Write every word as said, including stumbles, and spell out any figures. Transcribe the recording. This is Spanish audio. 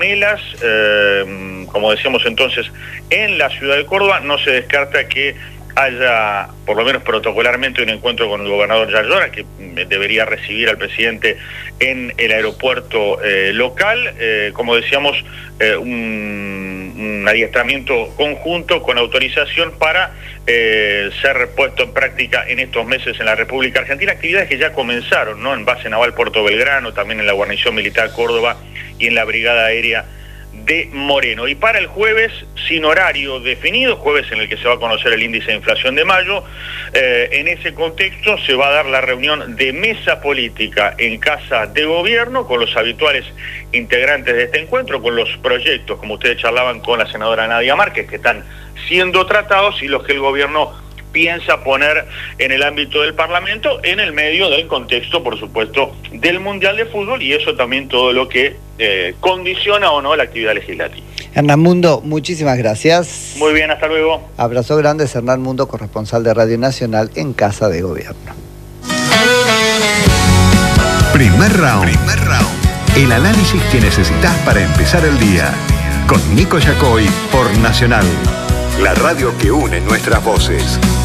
gemelas, eh, como decíamos entonces, en la ciudad de Córdoba. No se descarta que haya, por lo menos protocolarmente, un encuentro con el gobernador Jair Llora, que debería recibir al presidente en el aeropuerto eh, local. Eh, como decíamos, eh, un, un adiestramiento conjunto con autorización para eh, ser puesto en práctica en estos meses en la República Argentina, actividades que ya comenzaron, ¿no? En Base Naval Puerto Belgrano, también en la Guarnición Militar Córdoba y en la Brigada Aérea de Moreno. Y para el jueves, sin horario definido, jueves en el que se va a conocer el índice de inflación de mayo, eh, en ese contexto se va a dar la reunión de mesa política en Casa de Gobierno con los habituales integrantes de este encuentro, con los proyectos, como ustedes charlaban con la senadora Nadia Márquez, que están siendo tratados y los que el gobierno piensa poner en el ámbito del Parlamento, en el medio del contexto, por supuesto, del Mundial de Fútbol, y eso también todo lo que eh, condiciona o no la actividad legislativa. Hernán Mundo, muchísimas gracias. Muy bien, hasta luego. Abrazo grande, es Hernán Mundo, corresponsal de Radio Nacional en Casa de Gobierno. Primer round. Primer round. El análisis que necesitas para empezar el día. Con Nico Yacoy por Nacional, la radio que une nuestras voces.